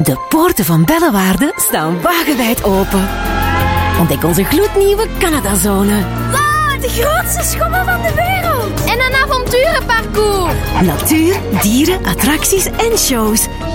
De poorten van Bellewaarde staan wagenwijd open. Ontdek onze gloednieuwe Canadazone. Wow, de grootste schommel van de wereld. En een avonturenparcours. Natuur, dieren, attracties en shows.